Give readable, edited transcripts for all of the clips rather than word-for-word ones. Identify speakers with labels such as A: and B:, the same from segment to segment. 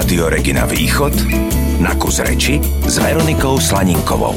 A: Rádio Regina Východ na kus reči s Veronikou Slaninkovou.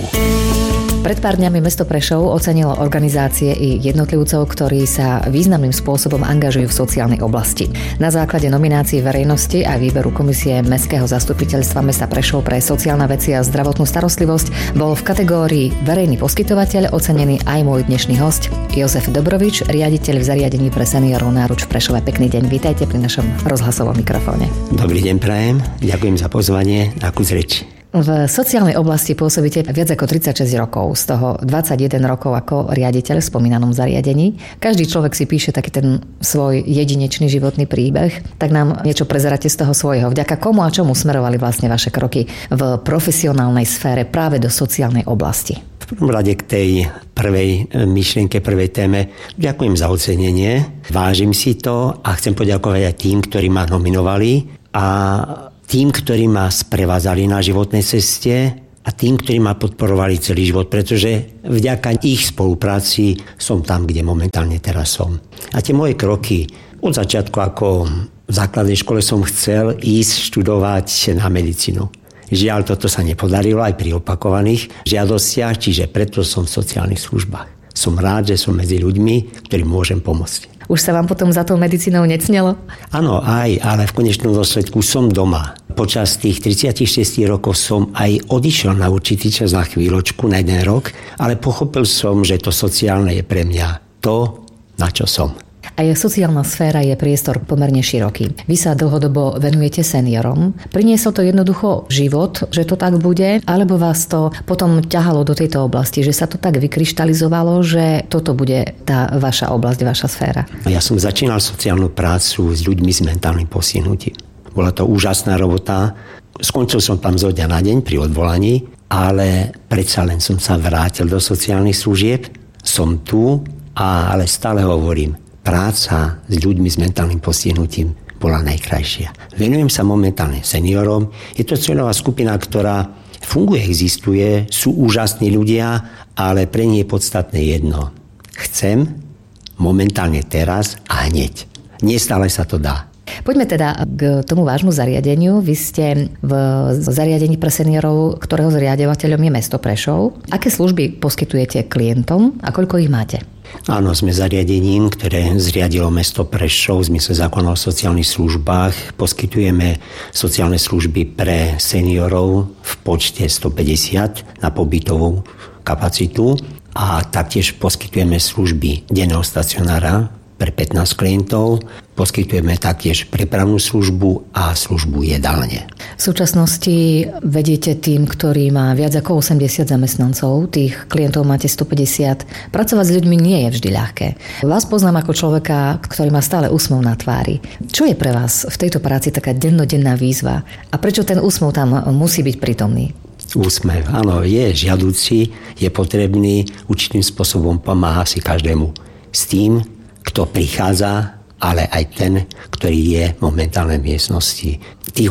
B: Pred pár dňami mesto Prešov ocenilo organizácie i jednotlivcov, ktorí sa významným spôsobom angažujú v sociálnej oblasti. Na základe nominácií verejnosti a výberu komisie Mestského zastupiteľstva mesta Prešov pre sociálne veci a zdravotnú starostlivosť bol v kategórii verejný poskytovateľ ocenený aj môj dnešný hosť Jozef Dobrovič, riaditeľ v zariadení pre seniorov Náruč v Prešove. Pekný deň, vítajte pri našom rozhlasovom mikrofóne.
C: Dobrý deň prajem, ďakujem za pozvanie na kus reči.
B: V sociálnej oblasti pôsobíte viac ako 36 rokov, z toho 21 rokov ako riaditeľ v spomínanom zariadení. Každý človek si píše taký ten svoj jedinečný životný príbeh, tak nám niečo prezeráte z toho svojho. Vďaka komu a čomu smerovali vlastne vaše kroky v profesionálnej sfére práve do sociálnej oblasti?
C: V prvom rade k tej prvej myšlienke, prvej téme. Ďakujem za ocenenie, vážim si to a chcem poďakovať aj tým, ktorí ma nominovali a tým, ktorí ma sprevádzali na životnej ceste a tým, ktorí ma podporovali celý život, pretože vďaka ich spolupráci som tam, kde momentálne teraz som. A tie moje kroky, od začiatku ako v základnej škole som chcel ísť študovať na medicínu. Žiaľ, toto sa nepodarilo aj pri opakovaných žiadostiach, čiže preto som v sociálnych službách. Som rád, že som medzi ľuďmi, ktorým môžem pomôcť.
B: Už sa vám potom za tou medicínou necnelo?
C: Áno, aj, ale v konečnom dôsledku som doma. Počas tých 36 rokov som aj odišiel na určitý čas na chvíľočku, na 1 rok, ale pochopil som, že to sociálne je pre mňa to, na čo som.
B: Aj sociálna sféra je priestor pomerne široký. Vy sa dlhodobo venujete seniorom. Priniesol to jednoducho život, že to tak bude, alebo vás to potom ťahalo do tejto oblasti, že sa to tak vykryštalizovalo, že toto bude tá vaša oblasť, vaša sféra? Ja
C: som začínal sociálnu prácu s ľuďmi s mentálnym postihnutím. Bola to úžasná robota. Skončil som tam zo dňa na deň pri odvolaní, ale predsa len som sa vrátil do sociálnych služieb. Som tu, ale stále hovorím, práca s ľuďmi s mentálnym postihnutím bola najkrajšia. Venujem sa momentálne seniorom. Je to cieľová skupina, ktorá funguje, existuje, sú úžasní ľudia, ale pre nie je podstatné jedno. Chcem momentálne teraz a hneď. Nestále sa to dá.
B: Poďme teda k tomu vášmu zariadeniu. Vy ste v zariadení pre seniorov, ktorého zriaďovateľom je mesto Prešov. Aké služby poskytujete klientom a koľko ich máte?
C: Áno, sme zariadením, ktoré zriadilo mesto Prešov v zmysle zákona o sociálnych službách. Poskytujeme sociálne služby pre seniorov v počte 150 na pobytovú kapacitu a taktiež poskytujeme služby denného stacionára pre 15 klientov. Poskytujeme taktiež prepravnú službu a službu jedálne.
B: V súčasnosti vediete tým, ktorý má viac ako 80 zamestnancov. Tých klientov máte 150. Pracovať s ľuďmi nie je vždy ľahké. Vás poznám ako človeka, ktorý má stále úsmev na tvári. Čo je pre vás v tejto práci taká dennodenná výzva? A prečo ten úsmev tam musí byť prítomný?
C: Úsmev, áno, je žiaducí, je potrebný, určitým spôsobom pomáha si každému. S tým, kto prichádza, ale aj ten, ktorý je v momentálnej miestnosti. Tých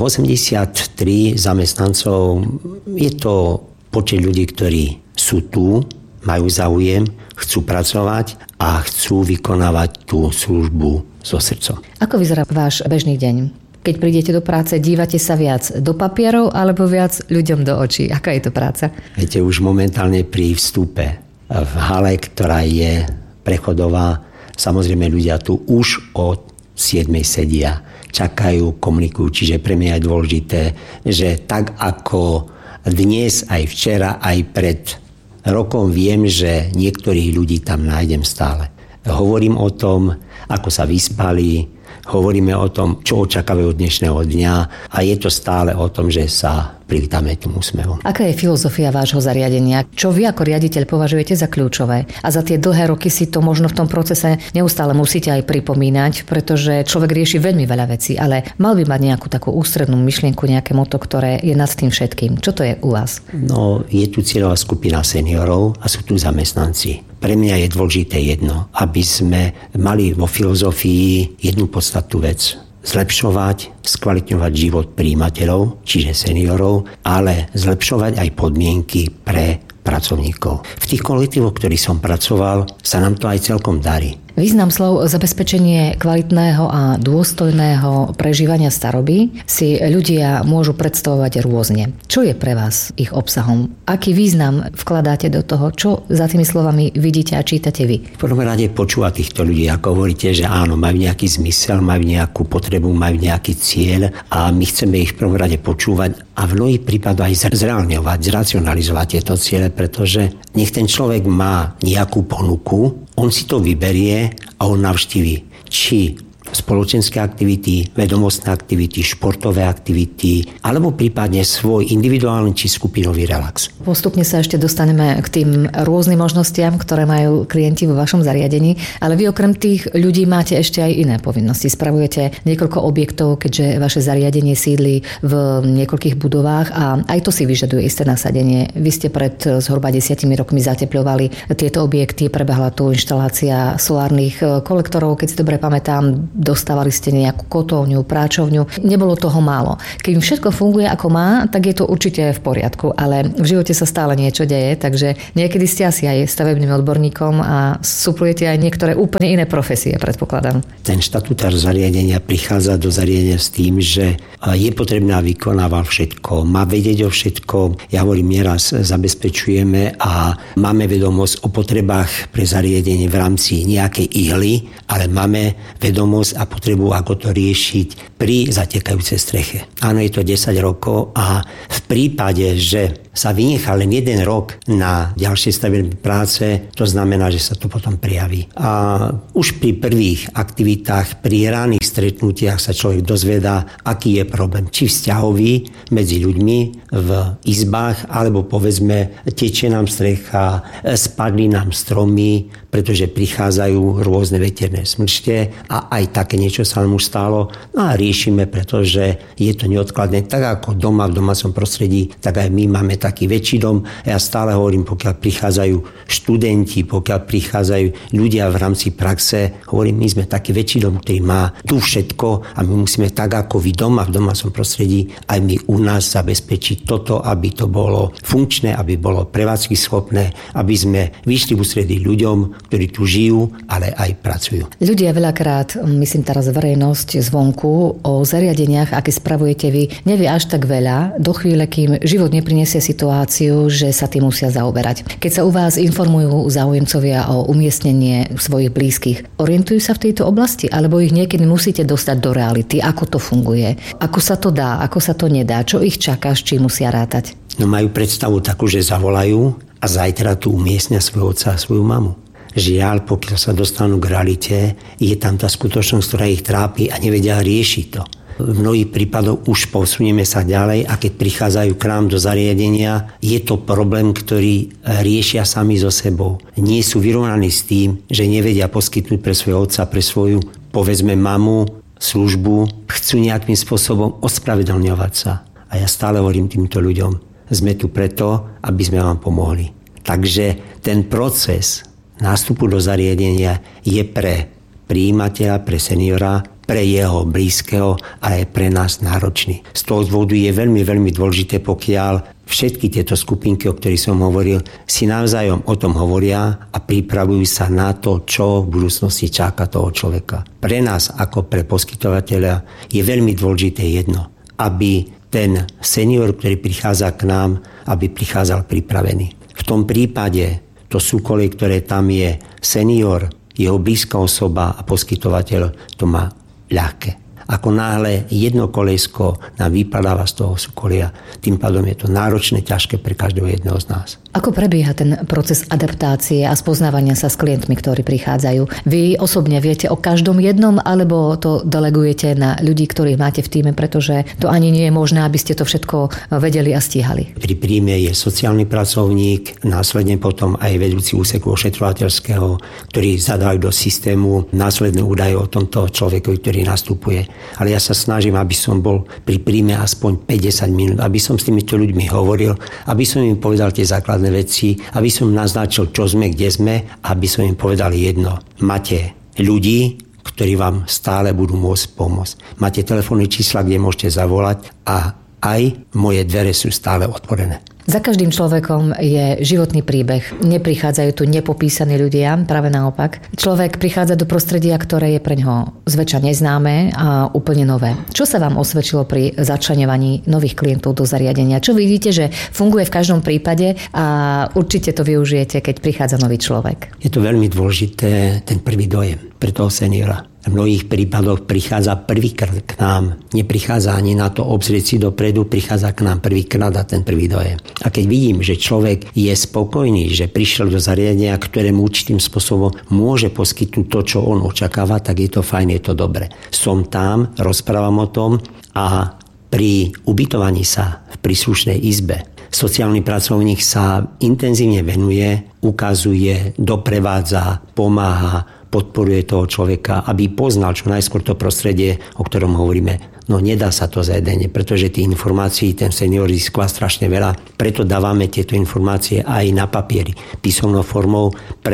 C: 83 zamestnancov je to počet ľudí, ktorí sú tu, majú záujem, chcú pracovať a chcú vykonávať tú službu so srdcom.
B: Ako vyzerá váš bežný deň? Keď prídete do práce, dívate sa viac do papierov alebo viac ľuďom do očí? Aká je to práca?
C: Viete, už momentálne pri vstupe v hale, ktorá je prechodová, samozrejme ľudia tu už od 7 sedia, čakajú, komunikujú, čiže pre mňa je dôležité, že tak ako dnes, aj včera, aj pred rokom viem, že niektorých ľudí tam nájdem stále. Hovorím o tom, ako sa vyspali, hovoríme o tom, čo očakávajú od dnešného dňa a je to stále o tom, že sa privítame tým úsmevom.
B: Aká je filozofia vášho zariadenia? Čo vy ako riaditeľ považujete za kľúčové? A za tie dlhé roky si to možno v tom procese neustále musíte aj pripomínať, pretože človek rieši veľmi veľa vecí, ale mal by mať nejakú takú ústrednú myšlienku, nejaké motto, ktoré je nad tým všetkým. Čo to je u vás?
C: No, je tu cieľová skupina seniorov a sú tu zamestnanci. Pre mňa je dôležité jedno, aby sme mali vo filozofii jednu podstatnú vec. Zlepšovať, skvalitňovať život prijímateľov, čiže seniorov, ale zlepšovať aj podmienky pre pracovníkov. V tých kolektívoch, ktorých som pracoval, sa nám to aj celkom darí.
B: Význam slov zabezpečenie kvalitného a dôstojného prežívania staroby si ľudia môžu predstavovať rôzne. Čo je pre vás ich obsahom? Aký význam vkladáte do toho? Čo za tými slovami vidíte a čítate vy?
C: V prvom rade počúvať týchto ľudí, ako hovoríte, že áno, majú nejaký zmysel, majú nejakú potrebu, majú nejaký cieľ a my chceme ich v prvom rade počúvať a v mnohých prípadoch aj zreálňovať, zracionalizovať tieto ciele, pretože nech ten človek má nejakú ponuku, on si to vyberie a on navštíví či spoločenské aktivity, vedomostné aktivity, športové aktivity, alebo prípadne svoj individuálny či skupinový relax.
B: Postupne sa ešte dostaneme k tým rôznym možnostiam, ktoré majú klienti vo vašom zariadení, ale vy okrem tých ľudí máte ešte aj iné povinnosti. Spravujete niekoľko objektov, keďže vaše zariadenie sídli v niekoľkých budovách a aj to si vyžaduje isté nasadenie. Vy ste pred zhruba 10 rokmi zatepľovali tieto objekty, prebehla tu inštalácia solárnych kolektorov, keď si dobre pamätám, dostávali ste nejakú kotolňu, práčovňu. Nebolo toho málo. Keď všetko funguje ako má, tak je to určite v poriadku, ale v živote sa stále niečo deje, takže niekedy ste asi aj stavebným odborníkom a suplujete aj niektoré úplne iné profesie, predpokladám.
C: Ten štatutár zariadenia prichádza do zariadenia s tým, že je potrebné vykonával všetko, má vedieť o všetko. Ja hovorím, neraz zabezpečujeme a máme vedomosť o potrebách pre zariadenie v rámci nejakej ihly, ale máme vedomosť a potrebu, ako to riešiť pri zatekajúcej streche. Áno, je to 10 rokov a v prípade, že sa vynechá len 1 rok na ďalšie stavebné práce, to znamená, že sa to potom prijaví. A už pri prvých aktivitách, pri ranných stretnutiach sa človek dozvedá, aký je problém, či vzťahový medzi ľuďmi v izbách, alebo povedzme, tečie nám strecha, spadli nám stromy, pretože prichádzajú rôzne veterné smršte a aj také niečo sa nám už stalo. No a riešime, pretože je to neodkladné. Tak ako doma, v domácom prostredí, tak aj my máme taký väčší dom. Ja stále hovorím, pokiaľ prichádzajú študenti, pokiaľ prichádzajú ľudia v rámci praxe, hovorím, my sme taký väčší dom, ktorý má tu všetko a my musíme tak ako vy doma, v domácom prostredí, aj my u nás zabezpečiť toto, aby to bolo funkčné, aby bolo prevádzky schopné, aby sme vyšli v ústredí ľuďom, ktorí tu žijú, ale aj pracujú.
B: Ľudia veľakrát, myslím teraz verejnosť zvonku, o zariadeniach, aké spravujete vy, nevie až tak veľa, do chvíle, kým život neprinesie situáciu, že sa tým musia zaoberať. Keď sa u vás informujú záujemcovia o umiestnenie svojich blízkych, orientujú sa v tejto oblasti, alebo ich niekedy musíte dostať do reality, ako to funguje, ako sa to dá, ako sa to nedá, čo ich čaká, s čím musia rátať?
C: No majú predstavu takú, že zavolajú a zajtra tu umiestnia svojho otca a svoju mamu. Žiaľ, pokiaľ sa dostanú k realite, je tam tá skutočnosť, ktorá ich trápi a nevedia riešiť to. V mnohých prípadoch už posunieme sa ďalej a keď prichádzajú k nám do zariadenia, je to problém, ktorý riešia sami so sebou. Nie sú vyrovnaní s tým, že nevedia poskytnúť pre svojho otca, pre svoju, povedzme, mamu, službu. Chcú nejakým spôsobom ospravedlňovať sa. A ja stále hovorím týmto ľuďom, sme tu preto, aby sme vám pomohli. Takže ten proces nástupu do zariadenia je pre prijímateľa, pre seniora, pre jeho blízkeho a je pre nás náročný. Z toho dôvodu je veľmi, veľmi dôležité, pokiaľ všetky tieto skupinky, o ktorých som hovoril, si navzájom o tom hovoria a pripravujú sa na to, čo v budúcnosti čaká toho človeka. Pre nás, ako pre poskytovateľa, je veľmi dôležité jedno, aby ten senior, ktorý prichádza k nám, aby prichádzal pripravený. V tom prípade to súkolie, ktoré tam je, senior, jeho blízka osoba a poskytovateľ, to má ľahké. Ako náhle jedno koliesko nám vypadáva z toho súkolia, tým pádom je to náročné, ťažké pre každého jedného z nás.
B: Ako prebieha ten proces adaptácie a spoznávania sa s klientmi, ktorí prichádzajú? Vy osobne viete o každom jednom, alebo to delegujete na ľudí, ktorých máte v tíme, pretože to ani nie je možné, aby ste to všetko vedeli a stíhali?
C: Pri príjme je sociálny pracovník, následne potom aj vedúci úseku ošetrovateľského, ktorí zadávajú do systému následné údaje o tomto človeku, ktorý nastupuje. Ale ja sa snažím, aby som bol pri príjme aspoň 50 minút, aby som s týmito ľuďmi hovoril, aby som im povedal tie základné veci, aby som naznačil, čo sme, kde sme, aby som im povedal jedno. Máte ľudí, ktorí vám stále budú môcť pomôcť. Máte telefónne čísla, kde môžete zavolať a aj moje dvere sú stále otvorené.
B: Za každým človekom je životný príbeh. Neprichádzajú tu nepopísaní ľudia, práve naopak. Človek prichádza do prostredia, ktoré je preňho zväčša neznáme a úplne nové. Čo sa vám osvedčilo pri začleňovaní nových klientov do zariadenia? Čo vidíte, že funguje v každom prípade a určite to využijete, keď prichádza nový človek?
C: Je to veľmi dôležité, ten prvý dojem pre toho seniora. V mnohých prípadoch prichádza prvýkrát k nám. Neprichádza ani na to obzrieť si dopredu, prichádza k nám prvýkrát a ten prvý dojem. A keď vidím, že človek je spokojný, že prišiel do zariadenia, ktoré mu určitým spôsobom môže poskytnúť to, čo on očakáva, tak je to fajn, je to dobre. Som tam, rozprávam o tom a pri ubytovaní sa v príslušnej izbe sociálny pracovník sa intenzívne venuje, ukazuje, doprevádza, pomáha, podporuje toho človeka, aby poznal čo najskôr to prostredie, o ktorom hovoríme. No nedá sa to za jeden, pretože tých informácií ten senior získava strašne veľa. Preto dávame tieto informácie aj na papieri, písomnou formou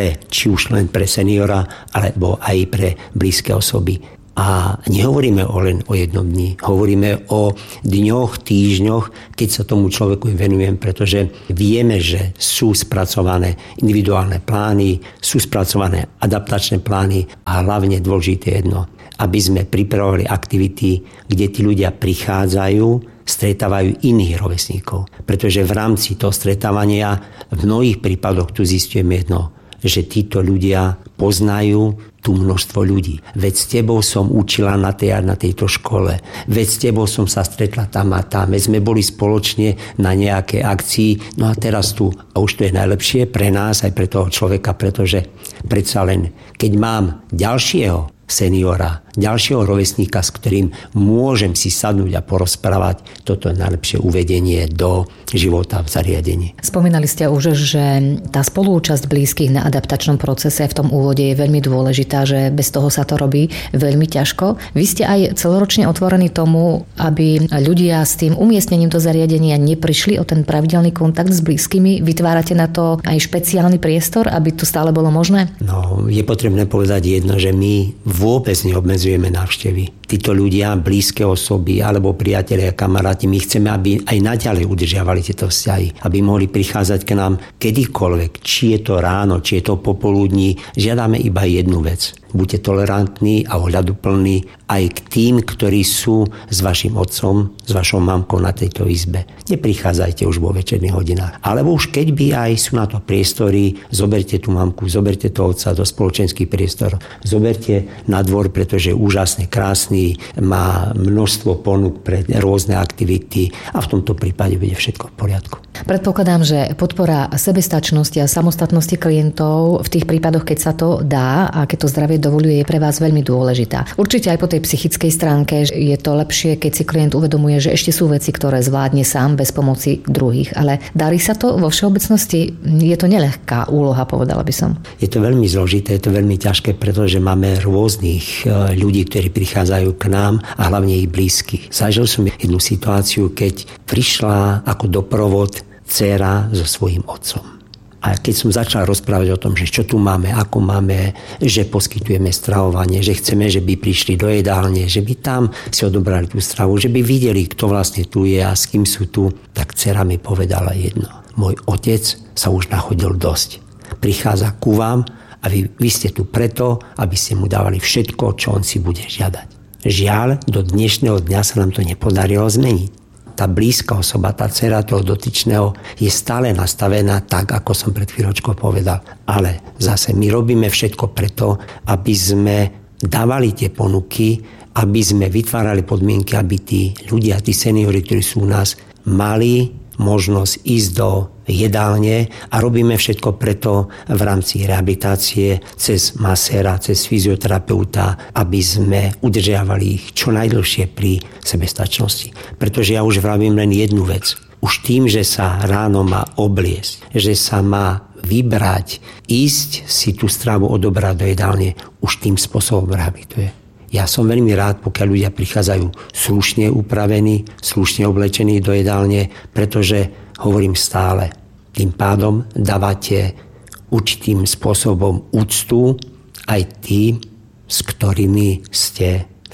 C: či už len pre seniora, alebo aj pre blízke osoby. A nehovoríme len o jednom dni, hovoríme o dňoch, týždňoch, keď sa tomu človeku venujem, pretože vieme, že sú spracované individuálne plány, sú spracované adaptačné plány a hlavne dôležité jedno, aby sme pripravovali aktivity, kde tí ľudia prichádzajú, stretávajú iných rovesníkov. Pretože v rámci toho stretávania v mnohých prípadoch tu zistujeme jedno, že títo ľudia poznajú tu množstvo ľudí. Veď s tebou som učila na tejto škole. Veď s tebou som sa stretla tam a tam. Veď sme boli spoločne na nejaké akcii. No a teraz tu, a už to je najlepšie pre nás, aj pre toho človeka, pretože predsa len, keď mám ďalšieho seniora, ďalšieho rovesníka, s ktorým môžem si sadnúť a porozprávať, toto je najlepšie uvedenie do života v zariadení.
B: Spomínali ste už, že tá spolúčasť blízkych na adaptačnom procese v tom úvode je veľmi dôležitá, že bez toho sa to robí veľmi ťažko. Vy ste aj celoročne otvorení tomu, aby ľudia s tým umiestnením do zariadenia neprišli o ten pravidelný kontakt s blízkymi. Vytvárate na to aj špeciálny priestor, aby to stále bolo možné?
C: No, je potrebné povedať jedno, že my vôbec neobmedzujeme návštevy. Títo ľudia, blízke osoby alebo priatelia, kamaráti, my chceme, aby aj naďalej udržiavali tieto vzťahy, aby mohli prichádzať k nám kedykoľvek, či je to ráno, či je to popoludní. Žiadame iba jednu vec. Buďte tolerantní a ohľaduplní aj k tým, ktorí sú s vašim otcom, s vašou mamkou na tejto izbe. Neprichádzajte už vo večerných hodinách. Alebo už keď by aj sú na to priestory, zoberte tú mamku, zoberte toho otca do spoločenských priestorov. Zoberte na dvor, pretože je úžasne krásny, má množstvo ponúk pre rôzne aktivity a v tomto prípade bude všetko v poriadku.
B: Predpokladám, že podpora sebestačnosti a samostatnosti klientov v tých prípadoch, keď sa to dá a keď to zdravie dovoľuje, je pre vás veľmi dôležitá. Určite aj po tej psychickej stránke je to lepšie, keď si klient uvedomuje, že ešte sú veci, ktoré zvládne sám bez pomoci druhých. Ale darí sa to vo všeobecnosti? Je to neľahká úloha, povedala by som.
C: Je to veľmi zložité, je to veľmi ťažké, pretože máme rôznych ľudí, ktorí prichádzajú k nám a hlavne ich blízkych. Zažil som jednu situáciu, keď prišla ako doprovod dcéra so svojím otcom. A keď som začal rozprávať o tom, že čo tu máme, ako máme, že poskytujeme stravovanie, že chceme, že by prišli do jedálne, že by tam si odobrali tú stravu, že by videli, kto vlastne tu je a s kým sú tu, tak dcera mi povedala jedno. Môj otec sa už nachodil dosť. Prichádza ku vám a vy ste tu preto, aby ste mu dávali všetko, čo on si bude žiadať. Žiaľ, do dnešného dňa sa nám to nepodarilo zmeniť. Tá blízka osoba, tá dcera toho dotyčného je stále nastavená tak, ako som pred chvíľočkou povedal. Ale zase my robíme všetko preto, aby sme dávali tie ponuky, aby sme vytvárali podmienky, aby tí ľudia, tí seniori, ktorí sú u nás, mali možnosť ísť do jedálne a robíme všetko preto v rámci rehabilitácie cez maséra, cez fyzioterapeuta, aby sme udržiavali ich čo najdlhšie pri sebestačnosti. Pretože ja už vravím len jednu vec. Už tým, že sa ráno má obliecť, že sa má vybrať, ísť si tú stravu odobrať do jedálne, už tým spôsobom rehabilituje. Ja som veľmi rád, pokiaľ ľudia prichádzajú slušne upravení, slušne oblečení do jedálne, pretože hovorím stále, tým pádom dávate určitým spôsobom úctu aj tým, s ktorými ste v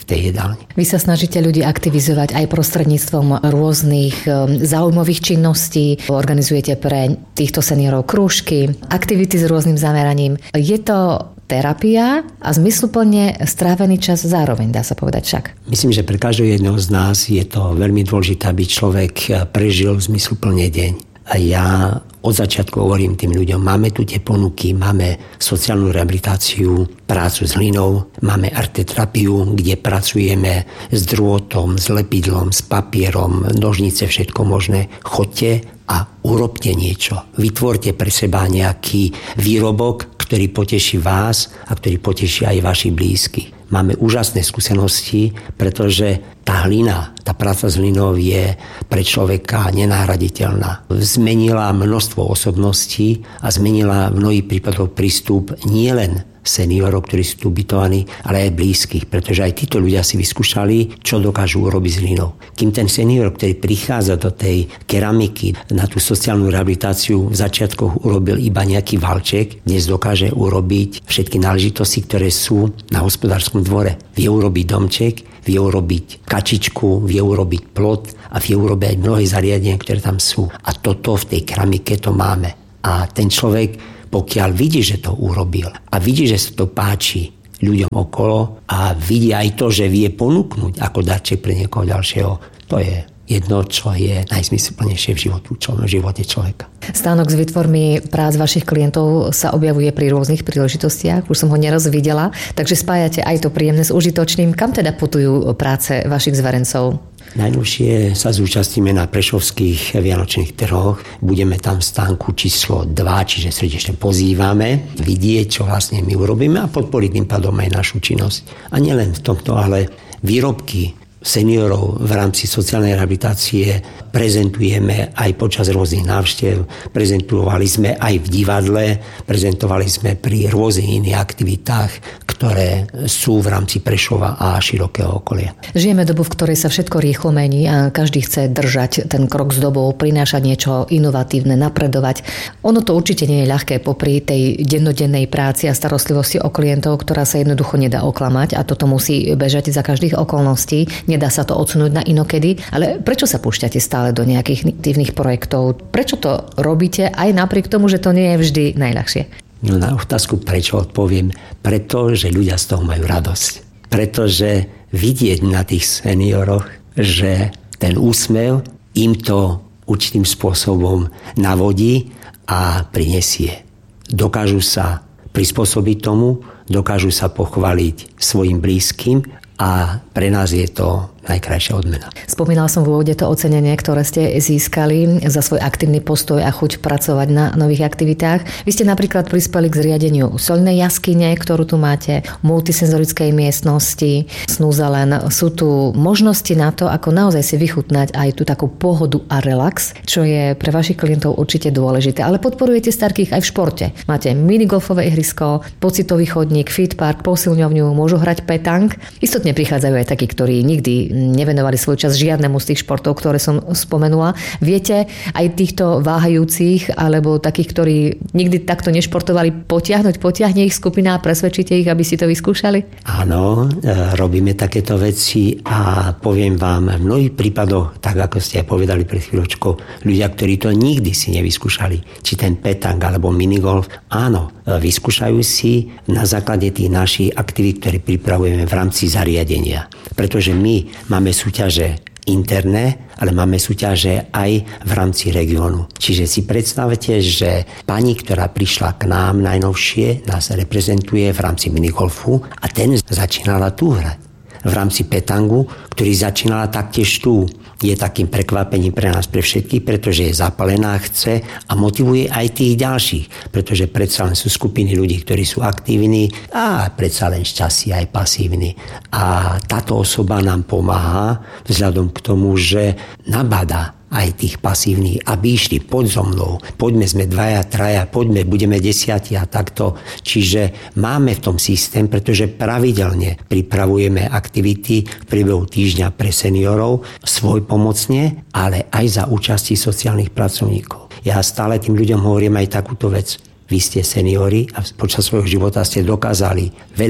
C: tej jedálni.
B: Vy sa snažíte ľudí aktivizovať aj prostredníctvom rôznych záujmových činností. Organizujete pre týchto seniorov krúžky, aktivity s rôznym zameraním. Je to terapia a zmysluplne strávený čas zároveň, dá sa povedať však.
C: Myslím, že pre každého jedného z nás je to veľmi dôležité, aby človek prežil zmysluplne deň. A ja od začiatku hovorím tým ľuďom, máme tu tie ponuky, máme sociálnu rehabilitáciu, prácu s hlinou, máme arteterapiu, kde pracujeme s drôtom, s lepidlom, s papierom, nožnice, všetko možné. Choďte a urobte niečo. Vytvorte pre seba nejaký výrobok, ktorý poteší vás a ktorý poteší aj vašich blízkych. Máme úžasné skúsenosti, pretože tá hlina, tá práca s hlinou je pre človeka nenahraditeľná. Zmenila množstvo osobností a zmenila v mnohých prípadoch prístup nielen seniorov, ktorí sú tu ubytovaní, ale aj blízkych, pretože aj títo ľudia si vyskúšali, čo dokážu urobiť s hlinou. Kým ten senior, ktorý prichádza do tej keramiky na tú sociálnu rehabilitáciu, v začiatkoch urobil iba nejaký valček, dnes dokáže urobiť všetky náležitosti, ktoré sú na hospodárskom dvore. Vie urobiť domček, vie urobiť kačičku, vie urobiť plot a vie urobiť aj mnohé zariadenia, ktoré tam sú. A toto v tej keramike to máme. A ten človek, pokiaľ vidí, že to urobil a vidí, že sa to páči ľuďom okolo a vidí aj to, že vie ponúknuť ako darček pre niekoho ďalšieho, to je jedno, čo je najzmysluplnejšie v živote človeka.
B: Stánok s výtvormi prác vašich klientov sa objavuje pri rôznych príležitostiach, už som ho neraz videla, takže spájate aj to príjemné s užitočným. Kam teda putujú práce vašich zverencov?
C: Najnovšie sa zúčastníme na prešovských vianočných trhoch. Budeme tam v stánku číslo 2, čiže srdečne pozývame vidieť, čo vlastne my urobíme a podporiť tým pádom aj našu činnosť. A nielen v tomto, ale výrobky seniorov v rámci sociálnej rehabilitácie prezentujeme aj počas rôznych návštev. Prezentovali sme aj v divadle, prezentovali sme pri rôznych iných aktivitách, ktoré sú v rámci Prešova a širokého okolia.
B: Žijeme dobu, v ktorej sa všetko rýchlo mení a každý chce držať ten krok s dobou, prinášať niečo inovatívne, napredovať. Ono to určite nie je ľahké popri tej dennodennej práci a starostlivosti o klientov, ktorá sa jednoducho nedá oklamať a toto musí bežať za každých okolností. Nedá sa to odsunúť na inokedy, ale prečo sa púšťate stále do nejakých aktívnych projektov? Prečo to robíte aj napriek tomu, že to nie je vždy najľahšie?
C: No na otázku prečo odpoviem, pretože ľudia z toho majú radosť. Pretože vidieť na tých senioroch, že ten úsmev im to určitým spôsobom navodí a prinesie. Dokážu sa prispôsobiť tomu, dokážu sa pochváliť svojim blízkym a pre nás je to najkrajšia odmena.
B: Spomínal som v úvode to ocenenie, ktoré ste získali za svoj aktívny postoj a chuť pracovať na nových aktivitách. Vy ste napríklad prispeli k zriadeniu soľnej jaskyne, ktorú tu máte, multisenzorickej miestnosti, snúzalen. Sú tu možnosti na to, ako naozaj si vychutnať aj tú takú pohodu a relax, čo je pre vašich klientov určite dôležité. Ale podporujete starkých aj v športe. Máte minigolfové ihrisko, pocitový chodník, fit park, posilňovňu, môžu hrať petang. Istotne prichádzajú aj takí, ktorí nikdy nevenovali svoj čas žiadnemu z tých športov, ktoré som spomenula. Viete aj týchto váhajúcich alebo takých, ktorí nikdy takto nešportovali, potiahne ich skupina a presvedčíte ich, aby si to vyskúšali?
C: Áno, robíme takéto veci a poviem vám, v mnohých prípadoch, tak ako ste aj povedali pred chvíľočkou, ľudia, ktorí to nikdy si nevyskúšali, či ten petang alebo minigolf, áno, vyskúšajú si na základe tých našich aktivít, ktoré pripravujeme v rámci zariadenia. Pretože my máme súťaže interné, ale máme súťaže aj v rámci regiónu. Čiže si predstavte, že pani, ktorá prišla k nám najnovšie, nás reprezentuje v rámci minigolfu a ten začínala tu hrať. V rámci petangu, ktorý začínala taktiež tu. Je takým prekvapením pre nás, pre všetkých, pretože je zapalená, chce a motivuje aj tých ďalších, pretože predsa len sú skupiny ľudí, ktorí sú aktívni a predsa len šťastí aj pasívni. A táto osoba nám pomáha vzhľadom k tomu, že nabáda aj tých pasívnych, aby išli, poď so mnou, poďme, sme 2, 3, poďme, budeme 10 a takto. Čiže máme v tom systém, pretože pravidelne pripravujeme aktivity v priebehu týždňa pre seniorov svojpomocne, ale aj za účasti sociálnych pracovníkov. Ja stále tým ľuďom hovorím aj takúto vec. Vy ste seniori a počas svojho života ste dokázali veľa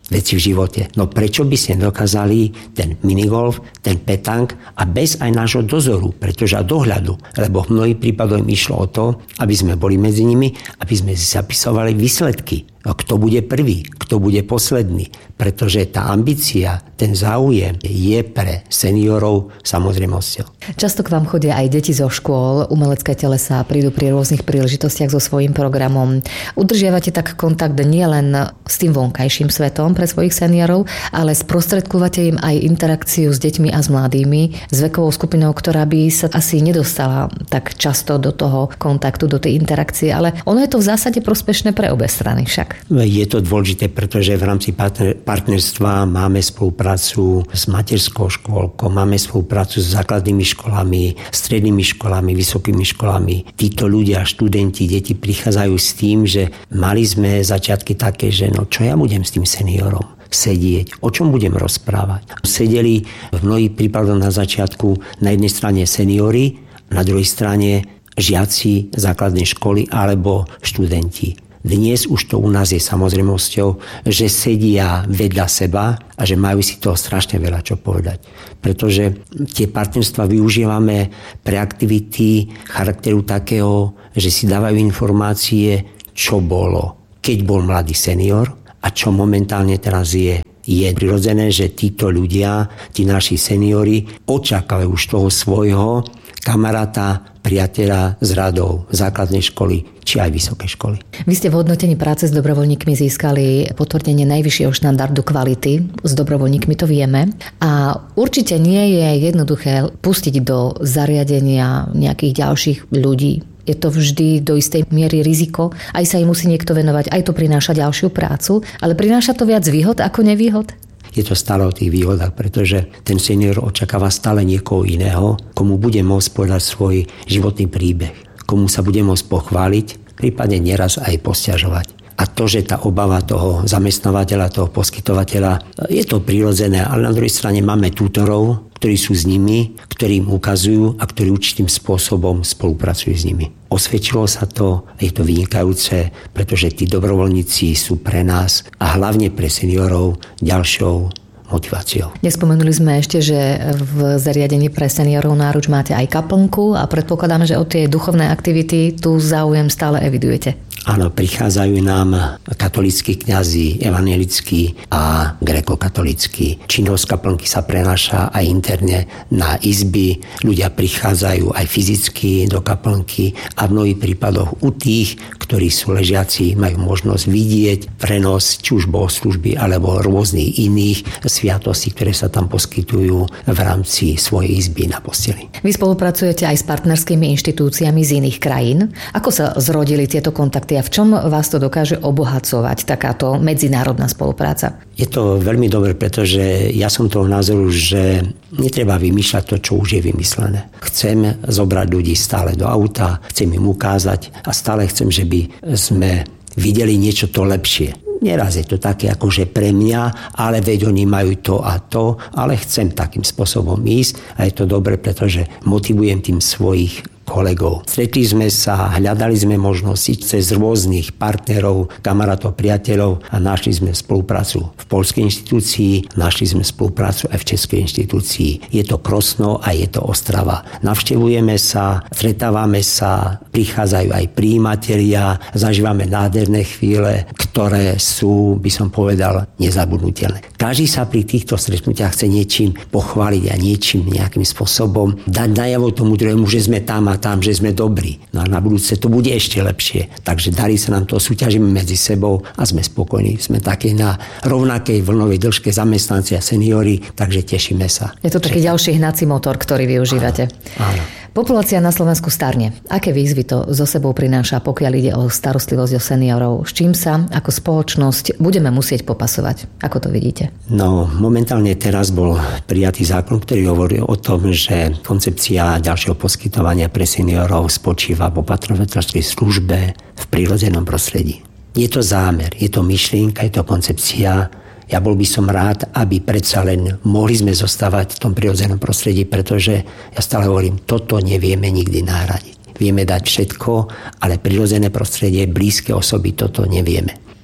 C: veci v živote. No prečo by ste dokázali ten minigolf, ten petang a bez aj nášho dozoru, pretože a dohľadu, lebo v mnohých prípadoch im išlo o to, aby sme boli medzi nimi, aby sme si zapisovali výsledky. No, kto bude prvý, kto bude posledný, pretože tá ambícia, ten záujem je pre seniorov samozrejmosťou.
B: Často k vám chodia aj deti zo škôl, umelecké telesá, prídu pri rôznych príležitostiach so svojím programom. Udržiavate tak kontakt nielen s tým vonkajším svetom pre svojich seniorov, ale sprostredkúvate im aj interakciu s deťmi a s mladými, s vekovou skupinou, ktorá by sa asi nedostala tak často do toho kontaktu, do tej interakcie, ale ono je to v zásade prospešné pre obe strany však.
C: Je to dôležité, pretože v rámci partnerstva máme spoluprácu s materskou škôlkou, máme spoluprácu s základnými školami, strednými školami, vysokými školami. Títo ľudia, študenti, deti prichádzajú s tým, že mali sme začiatky také, že no čo ja budem s tým seniorom sedieť, o čom budem rozprávať. Sedeli v mnohých prípadoch na začiatku na jednej strane seniori, na druhej strane žiaci základnej školy alebo študenti. Dnes už to u nás je samozrejmosťou, že sedia vedľa seba a že majú si toho strašne veľa čo povedať. Pretože tie partnerstva využívame pre aktivity charakteru takého, že si dávajú informácie, čo bolo, keď bol mladý senior a čo momentálne teraz je. Je prirodzené, že títo ľudia, tí naši seniori, očakávajú už toho svojho kamaráta, priateľa z radov základnej školy či aj vysokej školy.
B: Vy ste v hodnotení práce s dobrovoľníkmi získali potvrdenie najvyššieho štandardu kvality. S dobrovoľníkmi to vieme. A určite nie je jednoduché pustiť do zariadenia nejakých ďalších ľudí. Je to vždy do istej miery riziko. Aj sa im musí niekto venovať. Aj to prináša ďalšiu prácu. Ale prináša to viac výhod ako nevýhod?
C: Je to stále o tých výhodách, pretože ten senior očakáva stále niekoho iného, komu bude môcť povedať svoj životný príbeh, komu sa bude môcť pochváliť, prípadne neraz aj posťažovať. A to, že tá obava toho zamestnávateľa, toho poskytovateľa, je to prirodzené, ale na druhej strane máme tutorov, ktorí sú s nimi, ktorí im ukazujú a ktorí určitým spôsobom spolupracujú s nimi. Osvedčilo sa to, je to vynikajúce, pretože tí dobrovoľníci sú pre nás a hlavne pre seniorov ďalšou motiváciou.
B: Nespomenuli sme ešte, že v zariadení pre seniorov Náruč máte aj kaplnku a predpokladáme, že o tie duchovné aktivity tu záujem stále evidujete.
C: Áno, prichádzajú nám katolícki kňazi, evanjelickí a grékokatolícki. Činnosť kaplnky sa prenáša aj interne na izby. Ľudia prichádzajú aj fyzicky do kaplnky a v mnohých prípadoch u tých, ktorí sú ležiaci, majú možnosť vidieť prenos či už bohoslužby alebo rôznych iných sviatostí, ktoré sa tam poskytujú v rámci svojej izby na posteli.
B: Vy spolupracujete aj s partnerskými inštitúciami z iných krajín. Ako sa zrodili tieto kontakty a v čom vás to dokáže obohacovať, takáto medzinárodná spolupráca?
C: Je to veľmi dobré, pretože ja som toho názoru, že netreba vymýšľať to, čo už je vymyslené. Chcem zobrať ľudí stále do auta, chcem im ukázať a stále chcem, že by sme videli niečo to lepšie. Neraz je to také akože pre mňa, ale veď oni majú to a to, ale chcem takým spôsobom ísť a je to dobre, pretože motivujem tým svojich kolegov. Stretli sme sa, hľadali sme možnosti cez rôznych partnerov, kamarátov, priateľov a našli sme spoluprácu v poľskej inštitúcii, našli sme spoluprácu aj v českej inštitúcii. Je to Krosno a je to Ostrava. Navštevujeme sa, stretávame sa, prichádzajú aj prijímatelia, zažívame nádherné chvíle, ktoré sú, by som povedal, nezabudnutelné. Každý sa pri týchto stretnutiach chce niečím pochváliť a niečím nejakým spôsobom dať najavo tomu druhému, že sme tam a tam, že sme dobrí. No a na budúce to bude ešte lepšie. Takže darí sa nám to, súťažíme medzi sebou a sme spokojní. Sme také na rovnakej vlnovej dĺžke zamestnanci a seniori, takže tešíme sa.
B: Je to taký ďalší hnací motor, ktorý využívate.
C: Áno.
B: Populácia na Slovensku starne. Aké výzvy to so sebou prináša, pokiaľ ide o starostlivosť o seniorov? S čím sa ako spoločnosť budeme musieť popasovať? Ako to vidíte?
C: No, momentálne teraz bol prijatý zákon, ktorý hovorí o tom, že koncepcia ďalšieho poskytovania pre seniorov spočíva v opatrovateľskej službe v prírodzenom prostredí. Je to zámer, je to myšlienka, je to koncepcia. Ja bol by som rád, aby predsa len mohli sme zostávať v tom prirodzenom prostredí, pretože ja stále hovorím, toto nevieme nikdy nahradiť. Vieme dať všetko, ale prirodzené prostredie, blízke osoby, toto nevieme.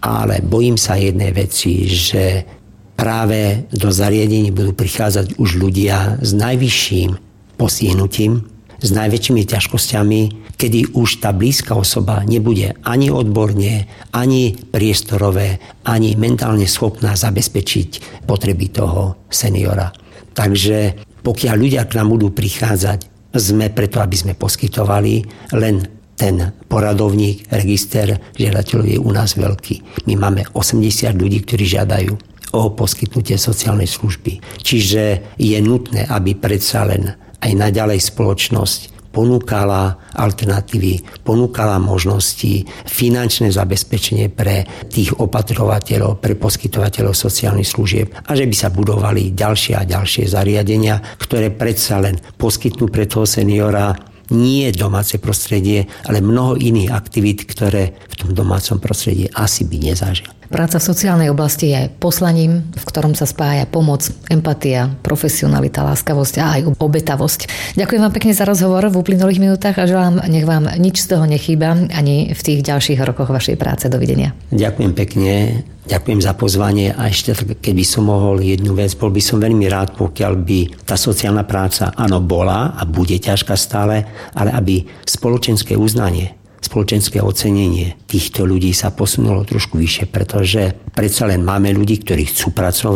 C: ale bojím sa jednej veci, že práve do zariadení budú prichádzať už ľudia s najvyšším postihnutím, s najväčšími ťažkosťami, kedy už tá blízka osoba nebude ani odborne, ani priestorové, ani mentálne schopná zabezpečiť potreby toho seniora. Takže pokiaľ ľudia k nám budú prichádzať, sme preto, aby sme poskytovali, len ten poradovník, register žiadateľov je u nás veľký. My máme 80 ľudí, ktorí žiadajú o poskytnutie sociálnej služby. Čiže je nutné, aby predsa len aj naďalej spoločnosť ponúkala alternatívy, ponúkala možnosti, finančné zabezpečenie pre tých opatrovateľov, pre poskytovateľov sociálnych služieb a že by sa budovali ďalšie a ďalšie zariadenia, ktoré predsa len poskytnú pre toho seniora nie domáce prostredie, ale mnoho iných aktivít, ktoré v tom domácom prostredí asi by nezažil.
B: Práca v sociálnej oblasti je poslaním, v ktorom sa spája pomoc, empatia, profesionalita, láskavosť a aj obetavosť. Ďakujem vám pekne za rozhovor v uplynulých minútach a želám, nech vám nič z toho nechýba ani v tých ďalších rokoch vašej práce. Dovidenia.
C: Ďakujem pekne. Ďakujem za pozvanie a ešte keby som mohol jednu vec, bol by som veľmi rád, pokiaľ by tá sociálna práca áno bola a bude ťažká stále, ale aby spoločenské uznanie, spoločenské ocenenie týchto ľudí sa posunulo trošku vyššie, pretože predsa len máme ľudí, ktorí chcú pracovať,